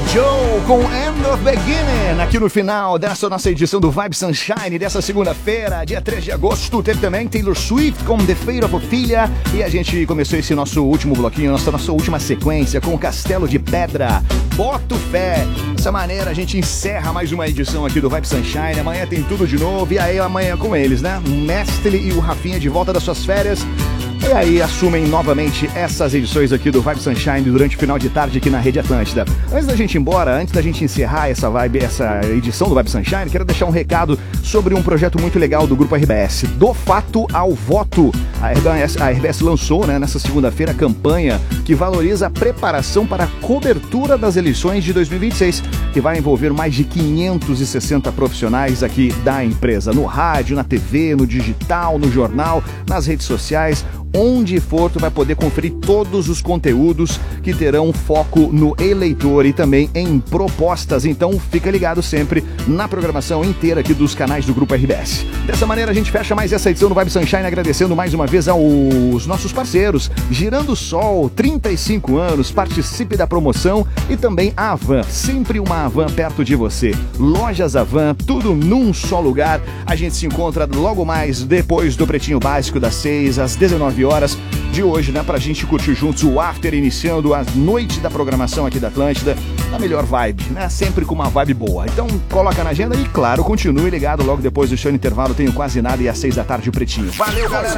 Joe com End of Beginning, aqui no final dessa nossa edição do Vibe Sunshine dessa segunda-feira, dia 3 de agosto. Teve também Taylor Swift com The Fate of Ophelia, e a gente começou esse nosso último bloquinho, nossa última sequência com o Castelo de Pedra, Boto Fé. Dessa maneira a gente encerra mais uma edição aqui do Vibe Sunshine. Amanhã tem tudo de novo, e aí amanhã com eles, né? O Mestre e o Rafinha de volta das suas férias. E aí assumem novamente essas edições aqui do Vibe Sunshine durante o final de tarde aqui na Rede Atlântida. Antes da gente ir embora, antes da gente encerrar essa edição do Vibe Sunshine, quero deixar um recado sobre um projeto muito legal do Grupo RBS, Do Fato ao Voto. A RBS lançou, né, nessa segunda-feira a campanha que valoriza a preparação para a cobertura das eleições de 2026, que vai envolver mais de 560 profissionais aqui da empresa, no rádio, na TV, no digital, no jornal, nas redes sociais. Onde for, tu vai poder conferir todos os conteúdos que terão foco no eleitor e também em propostas. Então fica ligado sempre na programação inteira aqui dos canais do Grupo RBS. Dessa maneira a gente fecha mais essa edição do Vibe Sunshine, agradecendo mais uma vez aos nossos parceiros. Girando Sol, 35 anos, participe da promoção, e também a Avan, sempre uma Avan perto de você. Lojas Avan, tudo num só lugar. A gente se encontra logo mais depois do Pretinho Básico das 6 às 19 horas de hoje, né? Pra gente curtir juntos o After, iniciando a noite da programação aqui da Atlântida, na melhor vibe, né? Sempre com uma vibe boa. Então coloca na agenda e, claro, continue ligado. Logo depois do seu intervalo tem o Quase Nada, e às 6 da tarde o Pretinho. Valeu, galera!